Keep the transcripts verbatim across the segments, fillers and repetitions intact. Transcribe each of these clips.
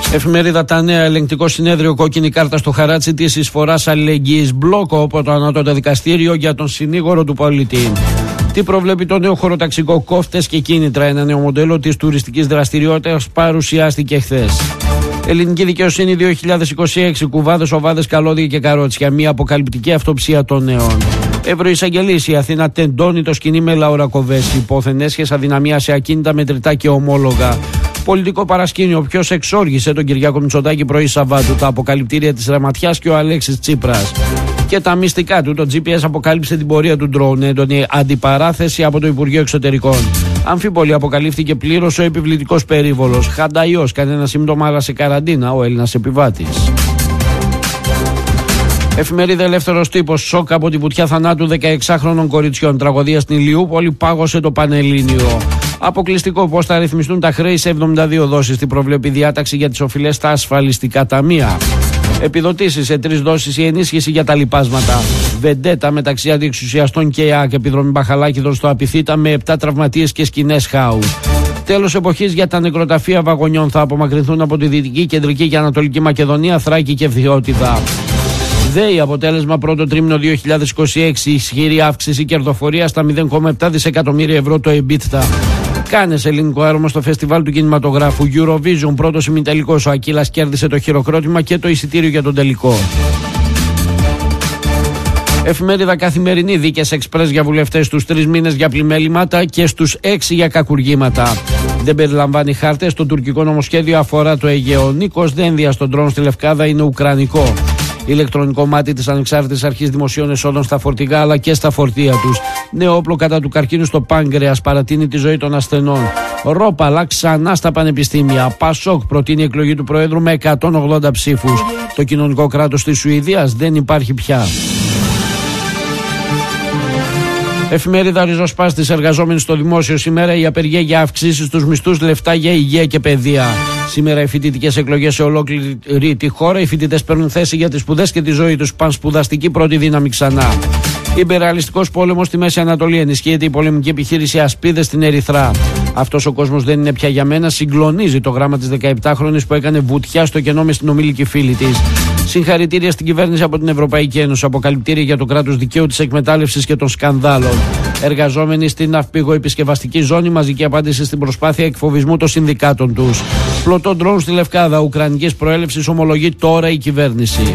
Εφημερίδα Τα Νέα, ελεγκτικό συνέδριο, κόκκινη κάρτα στο χαράτσι της εισφοράς αλληλεγγύης. Μπλόκο από το ανώτατο δικαστήριο για τον συνήγορο του πολίτη. Τι προβλέπει το νέο χωροταξικό, κόφτες και κίνητρα. Ένα νέο μοντέλο της τουριστικής δραστηριότητας παρουσιάστηκε χθες. Ελληνική δικαιοσύνη δύο χιλιάδες είκοσι έξι, κουβάδες, οβάδες, καλώδια και καρότσια. Μια αποκαλυπτική αυτοψία των νέων. Ευρωεισαγγελής, η Αθήνα τεντώνει το σκηνή με Λάουρα Κοβέση. Υπόθεν έσχες αδυναμία σε ακίνητα, μετρητά και ομόλογα. Πολιτικό παρασκήνιο, ποιος εξόργησε τον Κυριάκο Μητσοτάκη πρωί Σαββάτου. Τα αποκαλυπτήρια της Ραματιάς και ο Αλέξης Τσίπρας. Και τα μυστικά του, το τζι πι ες αποκάλυψε την πορεία του ντρόουν. Έντονη αντιπαράθεση από το Υπουργείο Εξωτερικών. Αμφίπολη, αποκαλύφθηκε πλήρως ο επιβλητικός περίβολος. Χανταϊός, κανένα σύμπτωμα, αλλά σε καραντίνα ο Έλληνας επιβάτης. Εφημερίδα Ελεύθερος Τύπος, σοκ από τη βουτιά θανάτου δεκαεξάχρονων κοριτσιών. Τραγωδία στην Ηλιούπολη, πάγωσε το Πανελλήνιο. Αποκλειστικό, πώς θα ρυθμιστούν τα χρέη σε εβδομήντα δύο δόσεις. Τι προβλέπει διάταξη για τις οφειλές στα ασφαλιστικά ταμεία. Επιδοτήσεις σε τρεις δόσεις, η ενίσχυση για τα λοιπάσματα. Βεντέτα μεταξύ αντιεξουσιαστών και ΕΑΚ, επιδρομή Μπαχαλάκηδων στο Απιθύτα με επτά τραυματίες και σκηνές χάου. Τέλος εποχής για τα νεκροταφεία βαγονιών, θα απομακρυνθούν από τη Δυτική, Κεντρική και Ανατολική Μακεδονία, Θράκη και Φθιώτιδα. ΔΕΗ, αποτέλεσμα πρώτο τρίμηνο δύο χιλιάδες είκοσι έξι, ισχυρή αύξηση κερδοφορία στα μηδέν κόμμα επτά δισεκατομμύρια ευρώ το EBITDA. Κάνες, ελληνικό άρωμα στο φεστιβάλ του κινηματογράφου. Eurovision, πρώτος ημιτελικός. Ο Ακύλας κέρδισε το χειροκρότημα και το εισιτήριο για τον τελικό. Εφημερίδα Καθημερινή, δίκες εξπρές για βουλευτές, στους τρεις μήνες για πλημέληματα και στους έξι για κακουργήματα. Δεν περιλαμβάνει χάρτες, το τουρκικό νομοσχέδιο αφορά το Αιγαίο. Νίκος Δένδια στον ντρόν στη Λευκάδα είναι ουκρανικό. Ηλεκτρονικό μάτι της Ανεξάρτητης Αρχής Δημοσίων Εσόδων στα φορτηγά αλλά και στα φορτία τους. Νέο όπλο κατά του καρκίνου στο πάγκρεας, παρατείνει τη ζωή των ασθενών. Ρόπαλα ξανά στα πανεπιστήμια. Πασόκ προτείνει εκλογή του Προέδρου με εκατόν ογδόντα ψήφους. Το κοινωνικό κράτος της Σουηδίας δεν υπάρχει πια. Εφημερίδα Ριζοσπάστης, εργαζόμενοι στο δημόσιο σήμερα, η απεργία για αυξήσεις στους μισθούς, λεφτά για υγεία και παιδεία. Σήμερα οι φοιτητικές εκλογές σε ολόκληρη τη χώρα. Οι φοιτητές παίρνουν θέση για τις σπουδές και τη ζωή τους. Πανσπουδαστική πρώτη δύναμη ξανά. Ιμπεραλιστικός πόλεμος στη Μέση Ανατολή. Ενισχύεται η πολεμική επιχείρηση Ασπίδες στην Ερυθρά. Αυτός ο κόσμος δεν είναι πια για μένα. Συγκλονίζει το γράμμα της δεκαεπτάχρονης που έκανε βουτιά στο κενό με στην ομίλικη φίλη της. Συγχαρητήρια στην κυβέρνηση από την Ευρωπαϊκή Ένωση. Αποκαλυπτήρια για το κράτος δικαίου, της εκμετάλλευσης και των σκανδάλων. Εργαζόμενοι στην ναυπηγοεπισκευαστική ζώνη, μαζική απάντηση στην προσπάθεια εκφοβισμού των συνδικάτων τους. Πλωτό ντρόουν στη Λευκάδα, ουκρανικής προέλευσης, ομολογεί τώρα η κυβέρνηση.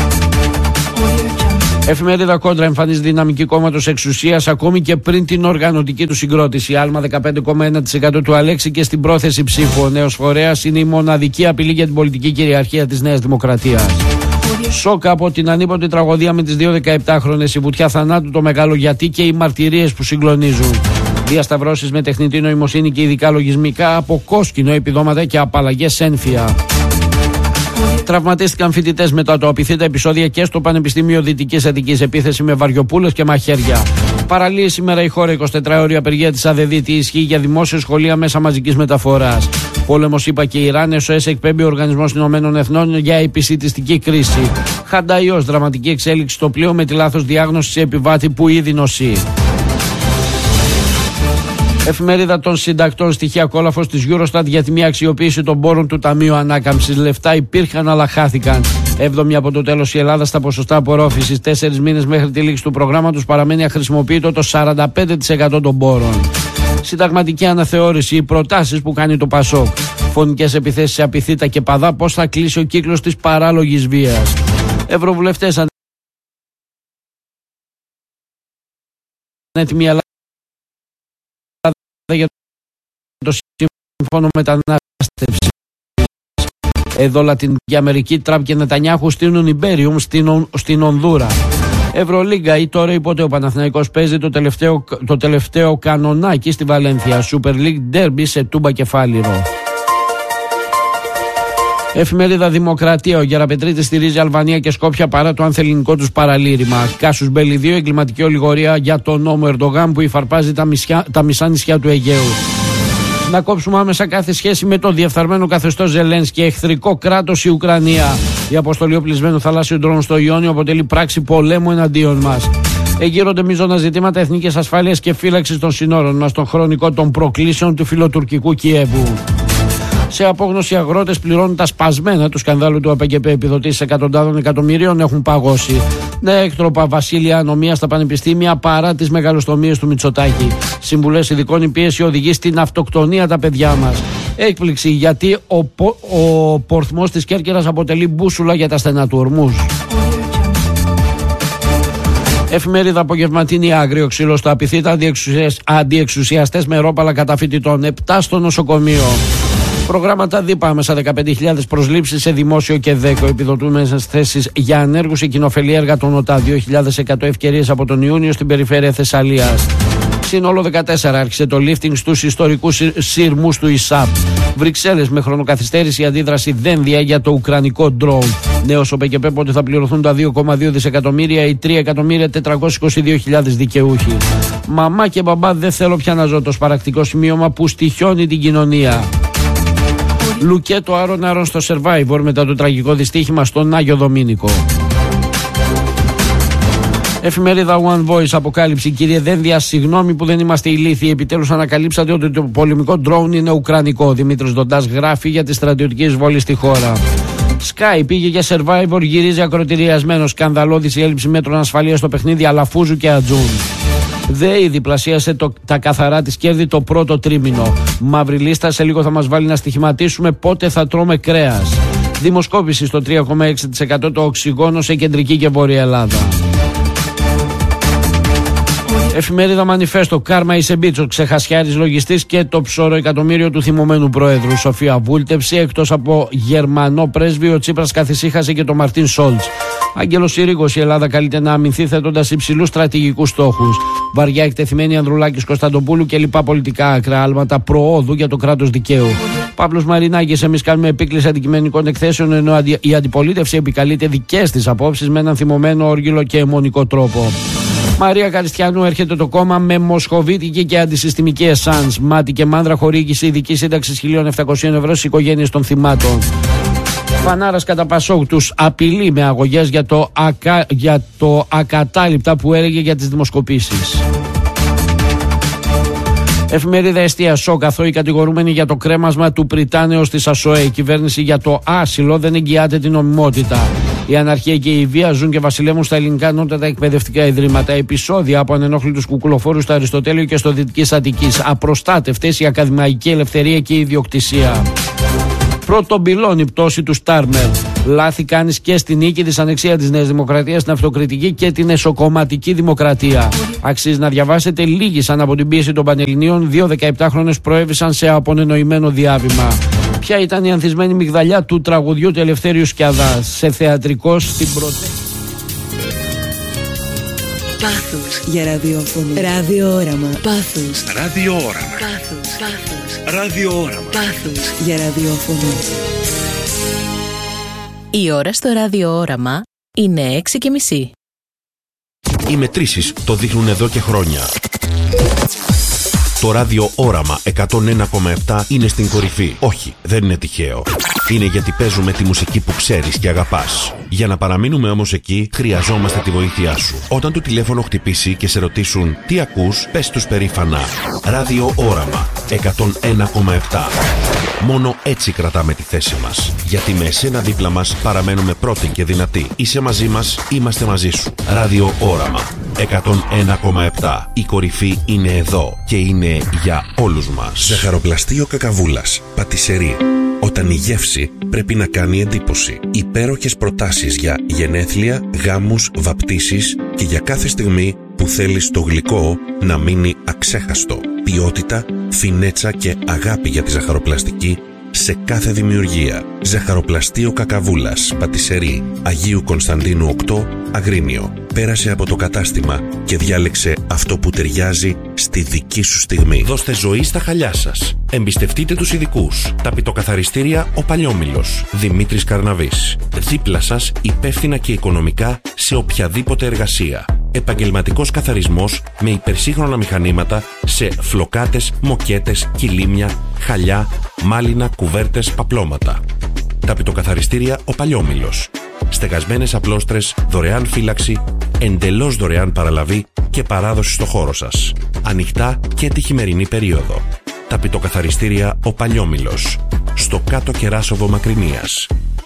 Εφημερίδα Κόντρα, εμφανίζει δυναμική κόμματος εξουσίας ακόμη και πριν την οργανωτική του συγκρότηση. Άλμα δεκαπέντε κόμμα ένα τοις εκατό του Αλέξη και στην πρόθεση ψήφου. Ο νέος φορέας είναι η μοναδική απειλή για την πολιτική κυριαρχία της Νέας Δημοκρατίας. Σοκ από την ανίποτη τραγωδία με τις δύο δεκαεπτάχρονες, η βουτιά θανάτου, το μεγάλο γιατί και οι μαρτυρίες που συγκλονίζουν. Διασταυρώσεις με τεχνητή νοημοσύνη και ειδικά λογισμικά, από κόσκινο επιδόματα και απαλλαγές ένφια. Τραυματίστηκαν φοιτητές μετά το Απιθύτα, επεισόδια και στο Πανεπιστήμιο Δυτικής Αττικής, επίθεση με βαριοπούλες και μαχαίρια. Παραλύει σήμερα η χώρα εικοσιτετράωρη απεργία της ΑΔΕΔ. Τι ισχύει για δημόσια σχολεία, μέσα μαζικής μεταφοράς. Πόλεμος, είπα και Ιράν, ες ο ες εκπέμπει ο Οργανισμός Ηνωμένων Εθνών για επισιτιστική κρίση. Χανταϊός, δραματική εξέλιξη στο πλοίο με τη λάθος διάγνωση σε επιβάτη που ήδη νοσεί. Εφημερίδα των Συντακτών, στοιχεία κόλαφος της Eurostat για τη μία αξιοποίηση των πόρων του Ταμείου Ανάκαμψης. Λεφτά υπήρχαν αλλά χάθηκαν. Έβδομη από το τέλος η Ελλάδα στα ποσοστά απορρόφησης. Τέσσερις μήνες μέχρι τη λήξη του προγράμματος παραμένει αχρησιμοποιητό το σαράντα πέντε τοις εκατό των πόρων. Συνταγματική αναθεώρηση, οι προτάσεις που κάνει το Πασόκ. Φωνικές επιθέσεις σε Απιθύτα και Παδά, πώς θα κλείσει ο κύκλος της παράλογης βίας. Ευρωβουλευτές, έτοιμη Ελλάδα για το σύμφωνο μετανάστευσης. Εδώ Λατινική Αμερική, Τραμπ και Νετανιάχου στείλουν Ιμπέριουμ στην, στην Ονδούρα. Ευρωλίγκα, ή τώρα ή ποτέ ο Παναθηναϊκός παίζει το τελευταίο, το τελευταίο κανονάκι στη Βαλένθια. Super League Derby σε Τούμπα και Φάληρο. Εφημερίδα Δημοκρατία, ο Γεραπετρίτης στηρίζει Αλβανία και Σκόπια παρά το ανθελληνικό τους παραλήρημα. Κάσους Μπέλι δύο, εγκληματική ολιγορία για τον νόμο Ερντογάν που υφαρπάζει τα, μισιά, τα μισά νησιά του Αιγαίου. Να κόψουμε άμεσα κάθε σχέση με το διεφθαρμένο καθεστώς Ζελένσκι, εχθρικό κράτος η Ουκρανία. Η αποστολή οπλισμένου θαλάσσιου ντρόουν στο Ιόνιο αποτελεί πράξη πολέμου εναντίον μας. Εγείρονται μείζωνα ζητήματα εθνικής ασφάλειας και φύλαξης των συνόρων μας, τον χρονικό των προκλήσεων του φιλοτουρκικού Κιέβου. Σε απόγνωση, αγρότες πληρώνουν τα σπασμένα του σκανδάλου του ΑΠΚΠ. Επιδοτήσεις εκατοντάδων εκατομμυρίων έχουν παγώσει. Νέα έκτροπα βασίλεια ανομία στα πανεπιστήμια παρά τις μεγαλοστομίες του Μητσοτάκη. Συμβουλές ειδικών, η πίεση οδηγεί στην αυτοκτονία τα παιδιά μας. Έκπληξη γιατί ο, ο πορθμός της Κέρκυρας αποτελεί μπούσουλα για τα στενά του ορμούς. Εφημερίδα απογευματινή, άγριο ξύλο στο Απιθύτα, αντιεξουσιαστές με ρόπαλα κατά φοιτητών, επτά στο νοσοκομείο. Προγράμματα ΔΥΠΑ μέσα δεκαπέντε χιλιάδες προσλήψεις σε δημόσιο και δέκο. Επιδοτούμενες θέσεις για ανέργους σε κοινοφελή έργα των ΟΤΑ. δύο χιλιάδες εκατό ευκαιρίες από τον Ιούνιο στην περιφέρεια Θεσσαλίας. Σύνολο δεκατέσσερα άρχισε το lifting στους ιστορικούς σύρμους του ΙΣΑΠ. Βρυξέλλες με χρονοκαθυστέρηση, η αντίδραση δένδια για το ουκρανικό ντρόουν. Νέος ο ΠΚΠ πότε θα πληρωθούν τα δύο κόμμα δύο δισεκατομμύρια ή τρία εκατομμύρια τετρακόσιες είκοσι δύο χιλιάδες δικαιούχοι. Μαμά και μπαμπά, δεν θέλω πια να ζω, το σπαρακτικό σημείωμα που στοιχιώνει την κοινωνία. Λουκέτο Άρον Άρον στο Survivor μετά το τραγικό δυστύχημα στον Άγιο Δομήνικο. Εφημερίδα One Voice, αποκάλυψη. Κύριε Δένδια, συγγνώμη που δεν είμαστε ηλίθιοι. Επιτέλους ανακαλύψατε ότι το πολεμικό ντρόουν είναι ουκρανικό. Δημήτρης Δοντάς γράφει για τη στρατιωτική εισβολή στη χώρα. Sky πήγε για Survivor, γυρίζει ακροτηριασμένο. Σκανδαλώδης η έλλειψη μέτρων ασφαλείας στο παιχνίδι Αλαφούζου και Ατζούν. ΔΕΗ διπλασίασε το, τα καθαρά της κέρδη το πρώτο τρίμηνο. Μαύρη λίστα, σε λίγο θα μας βάλει να στοιχηματίσουμε πότε θα τρώμε κρέας. Δημοσκόπηση στο τρία κόμμα έξι τοις εκατό το οξυγόνο σε κεντρική και βόρεια Ελλάδα. Εφημερίδα Μανιφέστο, κάρμα Ισεμπίτσο, ξεχασιάρης λογιστής και το ψώρο εκατομμύριο του θυμωμένου Προέδρου. Σοφία βούλτευση, εκτός από Γερμανό πρέσβη, ο Τσίπρας καθησύχασε και το Μαρτίν Σόλτς. Άγγελος Συρίγος, η Ελλάδα καλείται να αμυνθεί θέτοντας υψηλούς στρατηγικούς στόχους. Βαριά εκτεθειμένη Ανδρουλάκης Κωνσταντοπούλου και λοιπά πολιτικά άκρα άλματα προόδου για το κράτος δικαίου. Παύλος Μαρινάκης, εμείς κάνουμε επίκληση αντικειμενικών εκθέσεων, ενώ η αντιπολίτευση επικαλείται δικές της απόψεις με έναν θυμωμένο όργυλο και αιμονικό τρόπο. Μαρία Καριστιανού, έρχεται το κόμμα με μοσχοβίτικη και αντισυστημική εσάνς. Μάτι και μάνδρα, χορήγηση ειδική σύνταξη χίλια επτακόσια ευρώ στις οικογένειες των θυμάτων. Φανάρας κατά Πασόκ τους απειλεί με αγωγές για το, ακα... για το ακατάληπτα που έλεγε για τις δημοσκοπήσεις. Εφημερίδα Εστία, σοκ, αθώοι κατηγορούμενοι για το κρέμασμα του Πριτάνεως της ΑΣΟΕ. Η κυβέρνηση για το άσυλο δεν εγγυάται την νομιμότητα. Η αναρχία και η βία ζουν και βασιλεύουν στα ελληνικά ανώτατα εκπαιδευτικά ιδρύματα. Επεισόδια από ανενόχλητους κουκουλοφόρους στο Αριστοτέλειο και στο Δυτικής Αττικής. Απροστάτευτες η ακαδημαϊκή ελευθερία και η ιδιοκτησία. Πρώτο πυλώνει πτώση του Στάρμερ. Λάθη κάνεις και στην νίκη, της ανεξία της Νέας Δημοκρατίας, την αυτοκριτική και την εσωκομματική δημοκρατία. Αξίζει να διαβάσετε, λίγησαν από την πίεση των Πανελληνίων. Δύο δεκαεπτάχρονες προέβησαν σε απονενοημένο διάβημα. Ποια ήταν η ανθισμένη μυγδαλιά του τραγουδιού του Ελευθέριου Σκιαδά σε θεατρικό στην πρώτη. Πάθος για ραδιόφωνο. Ραδιόοραμα. Πάθος. Ραδιόοραμα. Πάθος. Πάθος. Ραδιόοραμα. Πάθος για ραδιόφωνο. Η ώρα στο ραδιόοραμα είναι έξι και μισή. Οι μετρήσεις το δείχνουν εδώ και χρόνια. Το ράδιο Όραμα εκατόν ένα κόμμα επτά είναι στην κορυφή. Όχι, δεν είναι τυχαίο. Είναι γιατί παίζουμε τη μουσική που ξέρεις και αγαπάς. Για να παραμείνουμε όμως εκεί, χρειαζόμαστε τη βοήθειά σου. Όταν το τηλέφωνο χτυπήσει και σε ρωτήσουν τι ακούς, πες τους περήφανα Ράδιο Όραμα εκατόν ένα κόμμα επτά. Μόνο έτσι κρατάμε τη θέση μας. Γιατί με εσένα δίπλα μας παραμένουμε πρώτοι και δυνατοί. Είσαι μαζί μας, είμαστε μαζί σου. Ράδιο Όραμα εκατόν ένα κόμμα επτά. Η κορυφή είναι εδώ και είναι για όλους μας. Ζαχαροπλαστείο Κακαβούλας. Πατισερί. Όταν η γεύση πρέπει να κάνει εντύπωση. Υπέροχες προτάσεις για γενέθλια, γάμους, βαπτίσεις και για κάθε στιγμή που θέλεις το γλυκό να μείνει αξέχαστο. Ποιότητα, φινέτσα και αγάπη για τη ζαχαροπλαστική σε κάθε δημιουργία. Ζαχαροπλαστείο Κακαβούλας, Πατισερί, Αγίου Κωνσταντίνου οκτώ, Αγρίνιο. Πέρασε από το κατάστημα και διάλεξε αυτό που ταιριάζει στη δική σου στιγμή. Δώστε ζωή στα χαλιά σας. Εμπιστευτείτε τους ειδικούς. Τα πιτοκαθαριστήρια Ο Παλιόμηλος. Δημήτρης Καρναβής. Δίπλα σας, υπεύθυνα και οικονομικά σε οποιαδήποτε εργασία. Επαγγελματικός καθαρισμός με υπερσύγχρονα μηχανήματα σε φλοκάτες, μοκέτες, κιλίμια, χαλιά, μάλινα, κουβέρτες, παπλώματα. Τα πιτοκαθαριστήρια Ο Παλιόμηλος. Στεγασμένες απλώστρες, δωρεάν φύλαξη, εντελώς δωρεάν παραλαβή και παράδοση στο χώρο σας. Ανοιχτά και τη χειμερινή περίοδο. Ταπητοκαθαριστήρια Ο Παλιόμηλος. Στο Κάτω Κεράσοβο Μακρινίας.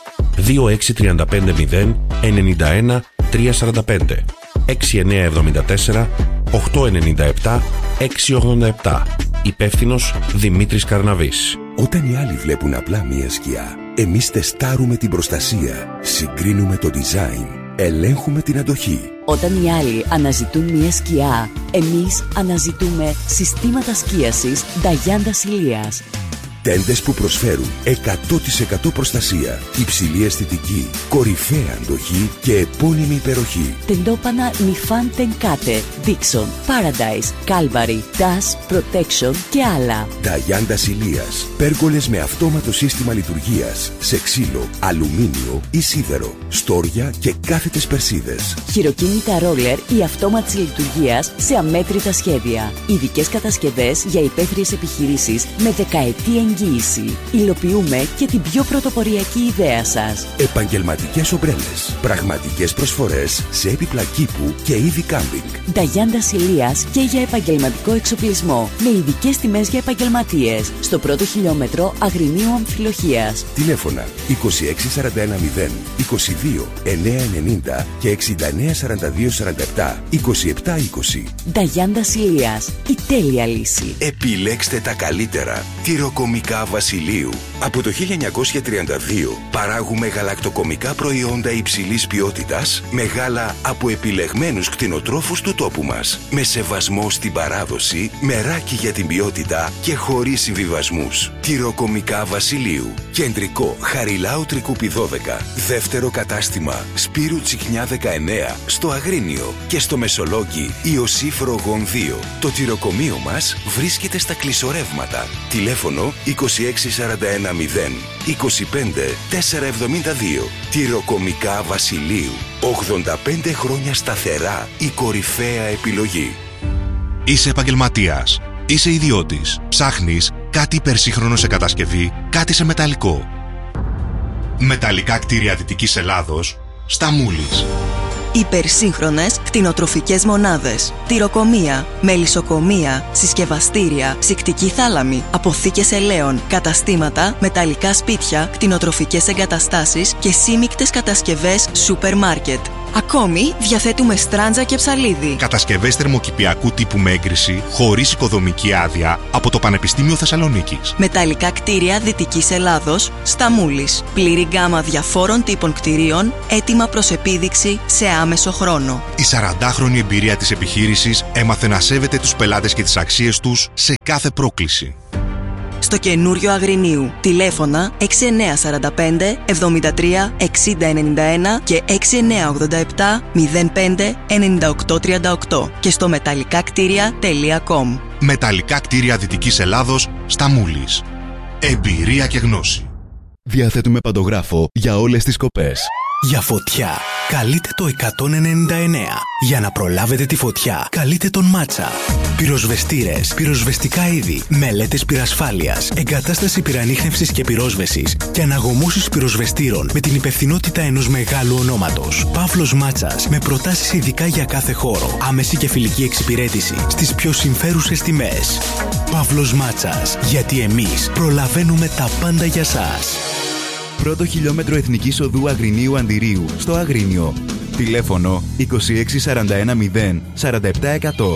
δύο έξι τρία πέντε μηδέν εννιά ένα τρία τέσσερα πέντε έξι εννιά επτά τέσσερα οκτώ εννιά επτά έξι ογδόντα επτά. Υπεύθυνος Δημήτρης Καρναβής. Όταν οι άλλοι βλέπουν απλά μία σκιά, εμείς τεστάρουμε την προστασία, συγκρίνουμε το design, ελέγχουμε την αντοχή. Όταν οι άλλοι αναζητούν μία σκιά, εμείς αναζητούμε συστήματα σκίασης Νταγιάντα Ηλίας. Τέντες που προσφέρουν εκατό τοις εκατό προστασία, υψηλή αισθητική, κορυφαία αντοχή και επώνυμη υπεροχή. Τεντόπανα Νιφάν Τενκάτε, Dixon, Paradise, Calvary, Dash, Protection και άλλα. Νταγιάντα Ηλίας. Πέργολες με αυτόματο σύστημα λειτουργίας, σε ξύλο, αλουμίνιο ή σίδερο, στόρια και κάθετες περσίδες. Χειροκίνητα ρόλερ ή αυτόματης λειτουργίας σε αμέτρητα σχέδια. Ειδικές κατασκευές για υπαίθριες επιχειρήσεις με δεκαετή εγγύηση. Υλοποιούμε και την πιο πρωτοποριακή ιδέα σας. Επαγγελματικές ομπρέλες. Πραγματικές προσφορές σε έπιπλα κήπου και είδη κάμπινγκ. Νταγιάντα Ηλίας και για επαγγελματικό εξοπλισμό. Με ειδικές τιμές για επαγγελματίες. Στο πρώτο χιλιόμετρο Αγρινίου Αμφιλοχίας. Τηλέφωνα είκοσι έξι σαράντα ένα μηδέν είκοσι δύο εννιά ενενήντα και εξήντα εννιά σαράντα δύο σαράντα επτά είκοσι επτά είκοσι. Νταγιάντα Ηλίας. Η τέλεια λύση. Επιλέξτε τα καλύτερα. Τυροκομικά Βασιλείου. Από το χίλια εννιακόσια τριάντα δύο παράγουμε γαλακτοκομικά προϊόντα υψηλής ποιότητας με γάλα από επιλεγμένους κτηνοτρόφους του τόπου μας. Με σεβασμό στην παράδοση, μεράκι για την ποιότητα και χωρίς συμβιβασμούς. Τυροκομικά Βασιλείου. Κεντρικό Χαριλάου Τρικούπι δώδεκα. Δεύτερο κατάστημα Σπύρου Τσιχνιά δεκαεννέα στο Αγρίνιο και στο Μεσολόγγι Ιωσήφ Ρογών δύο. Το τυροκομείο μας βρίσκεται στα κλεισορεύματα. Τηλέφωνο είκοσι έξι σαράντα ένα μηδέν είκοσι πέντε τετρακόσια εβδομήντα δύο. Τυροκομικά Βασιλείου. ογδόντα πέντε χρόνια σταθερά η κορυφαία επιλογή. Είσαι επαγγελματίας, είσαι ιδιώτης, ψάχνεις κάτι υπερσύγχρονο σε κατασκευή, κάτι σε μεταλλικό. Μεταλλικά κτίρια Δυτικής Ελλάδος, στα Μούλης. Υπερσύγχρονες κτηνοτροφικές μονάδες, τυροκομεία, μελισσοκομεία, συσκευαστήρια, ψυκτική θάλαμη, αποθήκες ελαίων, καταστήματα, μεταλλικά σπίτια, κτηνοτροφικές εγκαταστάσεις και σύμικτες κατασκευές σούπερ μάρκετ. Ακόμη διαθέτουμε στράντζα και ψαλίδι. Κατασκευές θερμοκηπιακού τύπου με έγκριση, χωρίς οικοδομική άδεια, από το Πανεπιστήμιο Θεσσαλονίκης. Μεταλλικά κτίρια Δυτικής Ελλάδος, στα Μούλης. Πλήρη γκάμα διαφόρων τύπων κτιρίων, έτοιμα προς επίδειξη σε άμεσο χρόνο. Η σαραντάχρονη εμπειρία της επιχείρησης έμαθε να σέβεται τους πελάτες και τις αξίες τους σε κάθε πρόκληση. Στο καινούριο Αγρινίου. Τηλέφωνα έξι εννιά τέσσερα πέντε εβδομήντα τρία εξήντα ενενήντα ένα και έξι εννιά ογδόντα επτά μηδέν πέντε ενενήντα οκτώ τριάντα οκτώ και στο μεταλλικάκτήρια τελεία κομ. Μεταλλικά κτίρια Δυτικής Ελλάδος, στα Μούλης. Εμπειρία και γνώση. Διαθέτουμε παντογράφο για όλες τις σκοπές. Για φωτιά, καλείτε το εκατόν ενενήντα εννέα. Για να προλάβετε τη φωτιά, καλείτε τον Μάτσα. Πυροσβεστήρες, πυροσβεστικά είδη, μελέτες πυρασφάλειας, εγκατάσταση πυρανίχνευσης και πυρόσβεσης και αναγωμώσεις πυροσβεστήρων με την υπευθυνότητα ενός μεγάλου ονόματος. Παύλος Μάτσας, με προτάσεις ειδικά για κάθε χώρο, άμεση και φιλική εξυπηρέτηση στις πιο συμφέρουσες τιμές. Παύλος Μάτσας, γιατί εμείς προλαβαίνουμε τα πάντα για σας. Πρώτο χιλιόμετρο Εθνικής Οδού Αγρινίου Αντιρίου, στο Αγρίνιο. Τηλέφωνο είκοσι έξι σαράντα ένα μηδέν σαράντα επτά εκατό.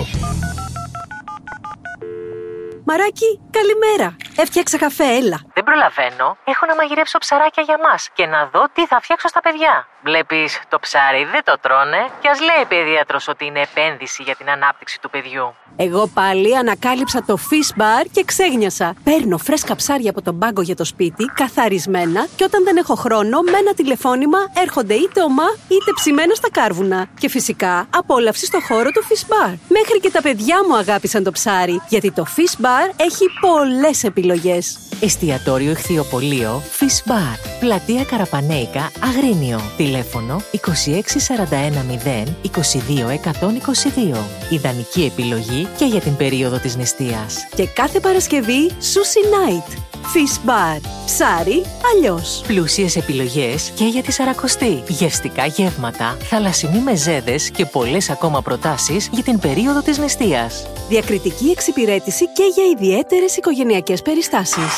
Μαράκι, καλημέρα. Έφτιαξα καφέ, έλα. Δεν προλαβαίνω. Έχω να μαγειρέψω ψαράκια για μας και να δω τι θα φτιάξω στα παιδιά. Βλέπεις, το ψάρι δεν το τρώνε και ας λέει η παιδίατρος ότι είναι επένδυση για την ανάπτυξη του παιδιού. Εγώ πάλι ανακάλυψα το Fish Bar και ξέγνιασα. Παίρνω φρέσκα ψάρια από τον πάγκο για το σπίτι, καθαρισμένα, και όταν δεν έχω χρόνο, με ένα τηλεφώνημα έρχονται είτε ομά είτε ψημένα στα κάρβουνα. Και φυσικά απόλαυση στο χώρο του Fish Bar. Μέχρι και τα παιδιά μου αγάπησαν το ψάρι, γιατί το Fish Bar έχει πολλές επιλογές. Εστιατόριο Ηχθειοπωλείο Fish Bar, Πλατεία Καραπανέικα, Αγρίνιο. Τηλέφωνο είκοσι έξι σαράντα ένα μηδέν είκοσι δύο εκατόν είκοσι δύο. Ιδανική επιλογή και για την περίοδο της νηστείας. Και κάθε Παρασκευή Sushi Night. Fish Bar. Ψάρι αλλιώς. Πλούσιες επιλογές και για τη Σαρακοστή. Γευστικά γεύματα, θαλασσινοί μεζέδες και πολλές ακόμα προτάσεις για την περίοδο της νηστείας. Διακριτική εξυπηρέτηση και για ιδιαίτερες οικογενειακές περιστάσεις.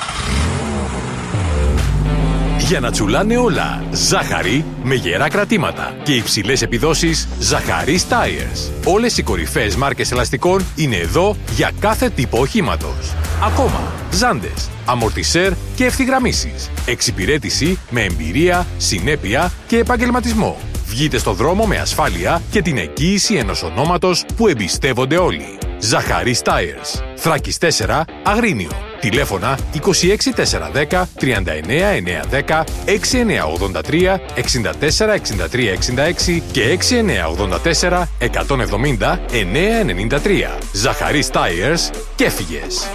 Για να τσουλάνε όλα, ζάχαρη με γερά κρατήματα και υψηλές επιδόσεις Ζαχαρής Tires. Όλες οι κορυφαίες μάρκες ελαστικών είναι εδώ για κάθε τύπο οχήματος. Ακόμα, ζάντες, αμορτισέρ και ευθυγραμμίσεις. Εξυπηρέτηση με εμπειρία, συνέπεια και επαγγελματισμό. Βγείτε στο δρόμο με ασφάλεια και την εγγύηση ενός ονόματος που εμπιστεύονται όλοι. Ζαχαρής Tires. Θράκης τέσσερα, Αγρίνιο. Τηλέφωνα είκοσι έξι τετρακόσια δέκα τριάντα εννέα εννιακόσια δέκα, έξι εννιακόσια ογδόντα τρία εξήντα τέσσερα εξήντα τρία εξήντα έξι και έξι εννιακόσια ογδόντα τέσσερα εκατόν εβδομήντα εννιακόσια ενενήντα τρία. Ζαχαρής Tires και έφυγες.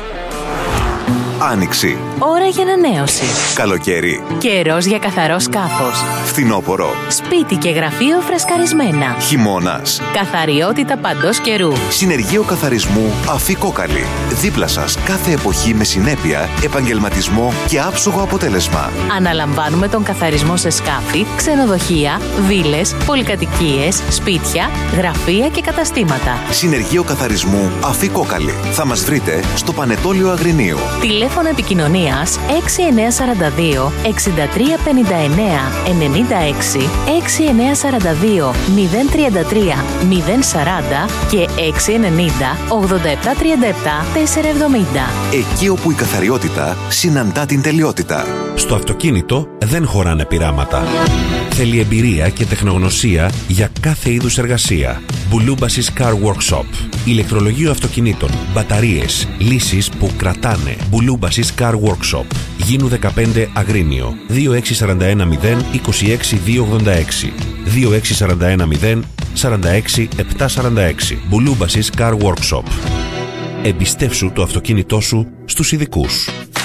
Άνοιξη. Ώρα για ανανέωση. Καλοκαίρι. Καιρός για καθαρό σκάφος. Φθινόπωρο. Σπίτι και γραφείο φρεσκαρισμένα. Χειμώνας. Καθαριότητα παντός καιρού. Συνεργείο καθαρισμού Αφή Κόκαλη. Δίπλα σας κάθε εποχή με συνέπεια, επαγγελματισμό και άψογο αποτέλεσμα. Αναλαμβάνουμε τον καθαρισμό σε σκάφη, ξενοδοχεία, βίλες, πολυκατοικίες, σπίτια, γραφεία και καταστήματα. Συνεργείο καθαρισμού Αφή Κόκαλη. Θα μας βρείτε στο Πανετόλιο Αγρινίου. Τηλέφωνο επικοινωνίας έξι εννιακόσια σαράντα δύο εξήντα τρία πενήντα εννέα ενενήντα έξι, έξι εννιακόσια σαράντα δύο μηδέν τριάντα τρία μηδέν σαράντα και έξι ενενήντα ογδόντα επτά τριάντα επτά τετρακόσια εβδομήντα. Εκεί όπου η καθαριότητα συναντά την τελειότητα. Στο αυτοκίνητο δεν χωράνε πειράματα. Θέλει εμπειρία και τεχνογνωσία για κάθε είδους εργασία. Μπουλούμπασης Car Workshop. Ηλεκτρολογείο αυτοκινήτων, μπαταρίες, λύσεις που κρατάνε. Μπουλούμπασης Car Workshop. Γίνου δεκαπέντε Αγρίνιο. δύο έξι τέσσερα ένα μηδέν είκοσι έξι διακόσια ογδόντα έξι. δύο έξι τέσσερα ένα μηδέν σαράντα έξι επτακόσια σαράντα έξι. Μπουλούμπασης Car Workshop. Εμπιστεύσου το αυτοκίνητό σου στους ειδικούς.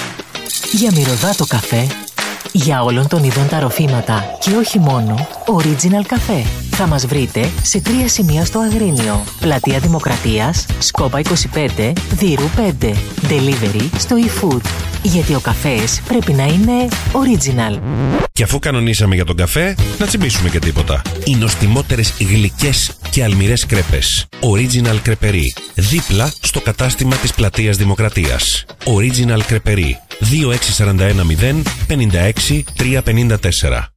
Για μυρωδάτο καφέ, για όλων των ειδών τα ροφήματα και όχι μόνο, Original Café. Θα μας βρείτε σε τρία σημεία στο Αγρίνιο. Πλατεία Δημοκρατίας, Σκόπα είκοσι πέντε, Δύρου πέντε. Delivery στο eFood. Γιατί ο καφές πρέπει να είναι original. Και αφού κανονίσαμε για τον καφέ, να τσιμπήσουμε και τίποτα. Οι νοστιμότερες γλυκές και αλμυρές κρέπες. Original Κρεπερί. Δίπλα στο κατάστημα της Πλατείας Δημοκρατίας. Original Κρεπερί. δύο έξι τέσσερα ένα μηδέν πενήντα έξι τριακόσια πενήντα τέσσερα.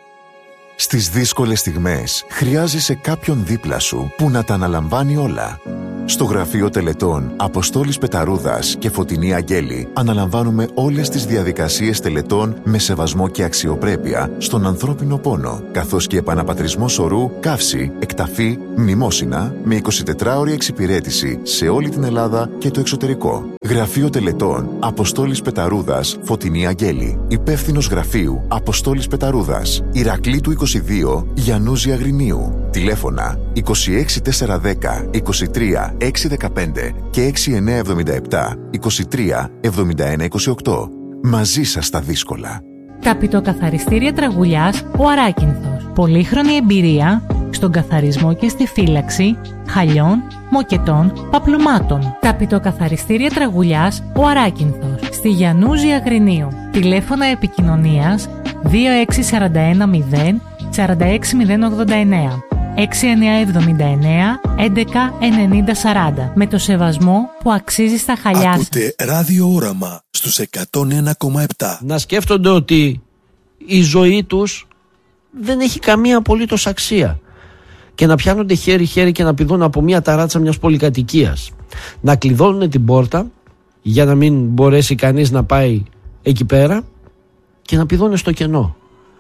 Στις δύσκολες στιγμές χρειάζεσαι κάποιον δίπλα σου που να τα αναλαμβάνει όλα. Στο γραφείο τελετών Αποστόλης Πεταρούδας και Φωτεινή Αγγέλη αναλαμβάνουμε όλες τις διαδικασίες τελετών με σεβασμό και αξιοπρέπεια στον ανθρώπινο πόνο, καθώς και επαναπατρισμό σωρού, καύση, εκταφή, μνημόσυνα με εικοσιτετράωρη εξυπηρέτηση σε όλη την Ελλάδα και το εξωτερικό. Γραφείο τελετών Αποστόλης Πεταρούδας, Φωτεινή Αγγέλη. Υπεύθυνος γραφείου Αποστόλης Πεταρούδας, Ηρακλήτου είκοσι δύο, Γιαννούζη Αγρινίου. Τηλέφωνα είκοσι έξι τετρακόσια δέκα είκοσι τρία έξι δεκαπέντε και έξι εννιακόσια εβδομήντα επτά είκοσι τρία εβδομήντα ένα είκοσι οκτώ. Μαζί σας στα δύσκολα. Ταπητοκαθαριστήρια Τραγουλιάς ο Αράκινθος. Πολύχρονη εμπειρία στον καθαρισμό και στη φύλαξη χαλιών, μοκετών, παπλωμάτων. Ταπητοκαθαριστήρια Τραγουλιάς ο Αράκινθος. Στη Γιαννούζη Αγρινίου. Τηλέφωνα επικοινωνίας δύο έξι τέσσερα ένα μηδέν σαράντα έξι μηδέν ογδόντα εννέα. έξι εννιακόσια εβδομήντα εννέα έντεκα ενενήντα σαράντα. Με το σεβασμό που αξίζει στα χαλιά σας. Ακούτε Ράδιο Όραμα στους εκατόν ένα κόμμα επτά. Να σκέφτονται ότι η ζωή τους δεν έχει καμία απολύτως αξία και να πιάνονται χέρι-χέρι και να πηδούν από μια ταράτσα μιας πολυκατοικίας, να κλειδώνουν την πόρτα για να μην μπορέσει κανείς να πάει εκεί πέρα και να πηδούν στο κενό.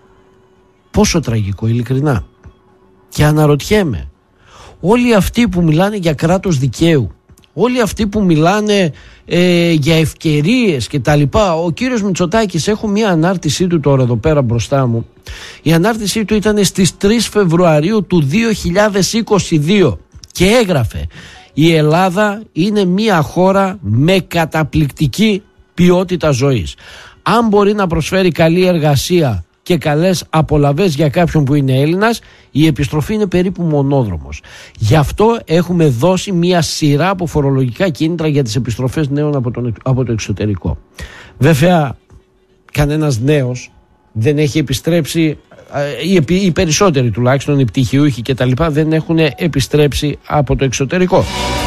Πόσο τραγικό, ειλικρινά. Και αναρωτιέμαι, όλοι αυτοί που μιλάνε για κράτος δικαίου, όλοι αυτοί που μιλάνε ε, για ευκαιρίες και τα λοιπά, ο κύριος Μητσοτάκης, έχω μια ανάρτησή του τώρα εδώ πέρα μπροστά μου. Η ανάρτησή του ήταν στις τρεις Φεβρουαρίου του δύο χιλιάδες είκοσι δύο και έγραφε: η Ελλάδα είναι μια χώρα με καταπληκτική ποιότητα ζωής. Αν μπορεί να προσφέρει καλή εργασία και καλές απολαβές για κάποιον που είναι Έλληνας, η επιστροφή είναι περίπου μονόδρομος. Γι' αυτό έχουμε δώσει μια σειρά από φορολογικά κίνητρα για τις επιστροφές νέων από, τον, από το εξωτερικό. Βέβαια, κανένας νέος δεν έχει επιστρέψει, οι, οι περισσότεροι τουλάχιστον, οι πτυχιούχοι και τα λοιπά, δεν έχουν επιστρέψει από το εξωτερικό.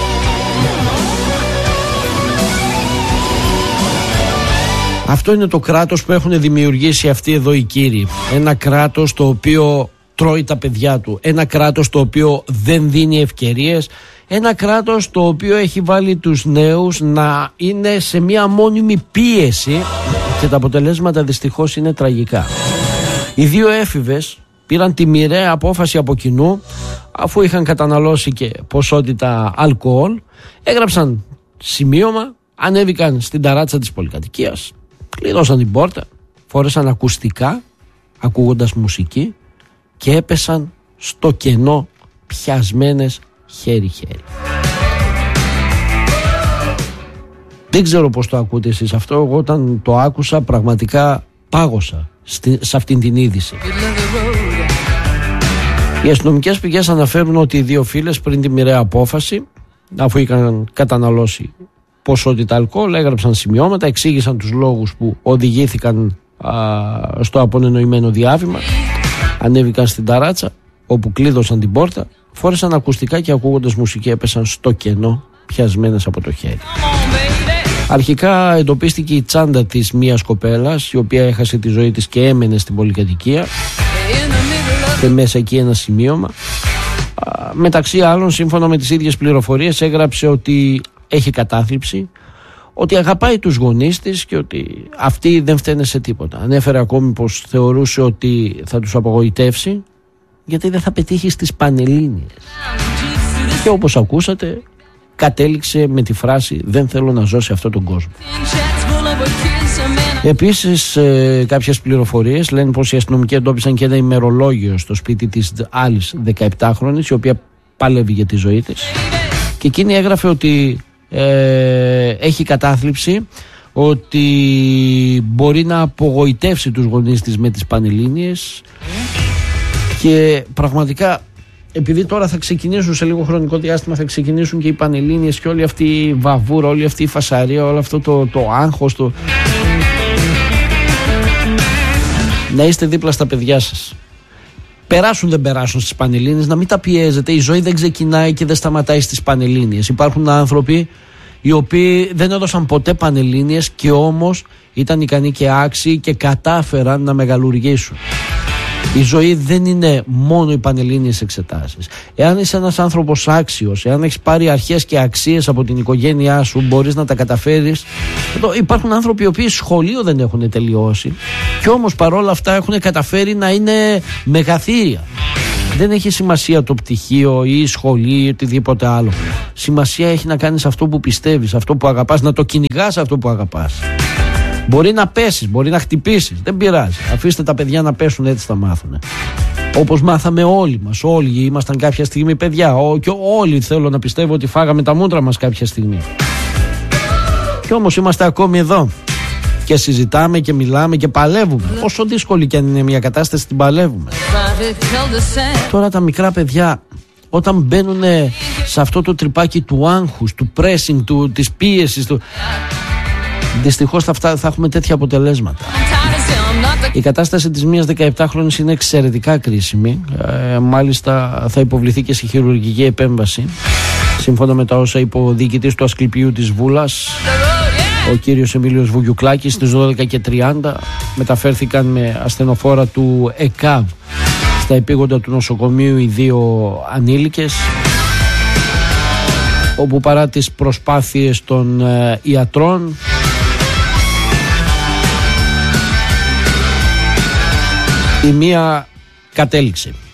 Αυτό είναι το κράτος που έχουν δημιουργήσει αυτοί εδώ οι κύριοι. Ένα κράτος το οποίο τρώει τα παιδιά του. Ένα κράτος το οποίο δεν δίνει ευκαιρίες. Ένα κράτος το οποίο έχει βάλει τους νέους να είναι σε μια μόνιμη πίεση και τα αποτελέσματα δυστυχώς είναι τραγικά. Οι δύο έφηβες πήραν τη μοιραία απόφαση από κοινού, αφού είχαν καταναλώσει και ποσότητα αλκοόλ, έγραψαν σημείωμα, ανέβηκαν στην ταράτσα της πολυκατοικίας, κλειδώσαν την πόρτα, φόρεσαν ακουστικά ακούγοντας μουσική και έπεσαν στο κενό πιασμένες χέρι-χέρι. Δεν ξέρω πώς το ακούτε εσείς αυτό. Εγώ όταν το άκουσα πραγματικά πάγωσα στη, σε αυτήν την είδηση. Οι αστυνομικές πηγές αναφέρουν ότι οι δύο φίλες πριν τη μοιραία απόφαση, αφού είχαν καταναλώσει ποσότητα αλκοόλ, έγραψαν σημειώματα, εξήγησαν τους λόγους που οδηγήθηκαν α, στο απονενοημένο διάβημα, ανέβηκαν στην ταράτσα όπου κλείδωσαν την πόρτα, φόρεσαν ακουστικά και ακούγοντας μουσική έπεσαν στο κενό πιασμένες από το χέρι. Αρχικά εντοπίστηκε η τσάντα της μίας κοπέλας, η οποία έχασε τη ζωή της και έμενε στην πολυκατοικία, και μέσα εκεί ένα σημείωμα. Α, μεταξύ άλλων, σύμφωνα με τις ίδιες πληροφορίες, έγραψε ότι έχει κατάθλιψη, ότι αγαπάει τους γονείς της και ότι αυτοί δεν φταίνε σε τίποτα. Ανέφερε ακόμη πως θεωρούσε ότι θα τους απογοητεύσει γιατί δεν θα πετύχει στις Πανελλήνιες. Και όπως ακούσατε, κατέληξε με τη φράση «Δεν θέλω να ζω σε αυτόν τον κόσμο». Επίσης, ε, κάποιες πληροφορίες λένε πως οι αστυνομικοί εντόπισαν και ένα ημερολόγιο στο σπίτι της άλλης δεκαεπτάχρονης, η οποία πάλευε για τη ζωή της, και εκείνη έγραφε ότι ε, έχει κατάθλιψη, ότι μπορεί να απογοητεύσει τους γονείς της με τις Πανελλήνιες. Και πραγματικά, επειδή τώρα θα ξεκινήσουν σε λίγο χρονικό διάστημα, θα ξεκινήσουν και οι Πανελλήνιες και όλη αυτή η βαβούρα, όλη αυτή η φασαρία, όλο αυτό το, το άγχος, το... να είστε δίπλα στα παιδιά σας. Περάσουν δεν περάσουν στις Πανελλήνιες, να μην τα πιέζετε. Η ζωή δεν ξεκινάει και δεν σταματάει στις Πανελλήνιες. Υπάρχουν άνθρωποι οι οποίοι δεν έδωσαν ποτέ Πανελλήνιες και όμως ήταν ικανοί και άξιοι και κατάφεραν να μεγαλουργήσουν. Η ζωή δεν είναι μόνο οι Πανελλήνιες εξετάσεις. Εάν είσαι ένας άνθρωπος άξιος, εάν έχεις πάρει αρχές και αξίες από την οικογένειά σου, μπορείς να τα καταφέρεις. Εδώ υπάρχουν άνθρωποι οι οποίοι σχολείο δεν έχουν τελειώσει και όμως παρόλα αυτά έχουν καταφέρει να είναι μεγαθύρια. Δεν έχει σημασία το πτυχίο ή η σχολή ή οτιδήποτε άλλο. Σημασία έχει να κάνεις αυτό που πιστεύεις, αυτό που αγαπάς, να το κυνηγάς αυτό που αγαπάς. Μπορεί να πέσεις, μπορεί να χτυπήσεις, δεν πειράζει. Αφήστε τα παιδιά να πέσουν, έτσι θα μάθουν. Όπως μάθαμε όλοι μας, όλοι ήμασταν κάποια στιγμή παιδιά. Και όλοι θέλω να πιστεύω ότι φάγαμε τα μούτρα μας κάποια στιγμή. Και όμως είμαστε ακόμη εδώ. Και συζητάμε και μιλάμε και παλεύουμε. Όσο δύσκολη και αν είναι μια κατάσταση, την παλεύουμε. Τώρα τα μικρά παιδιά, όταν μπαίνουν σε αυτό το τρυπάκι του άγχους, του pressing, του, της πίεσης, του... δυστυχώς θα, φτά, θα έχουμε τέτοια αποτελέσματα. Η κατάσταση της μίας δεκαεπτάχρονης είναι εξαιρετικά κρίσιμη. Ε, μάλιστα θα υποβληθεί και σε χειρουργική επέμβαση. Σύμφωνα με τα όσα είπε ο διοικητής του Ασκληπιού της Βούλας, ο κύριος Εμίλιος Βουγιουκλάκης, στις δώδεκα και τριάντα μεταφέρθηκαν με ασθενοφόρα του ΕΚΑΒ στα επίγοντα του νοσοκομείου οι δύο ανήλικες, όπου παρά τις προσπάθειες των ε, ιατρών, η μία κατέληξε.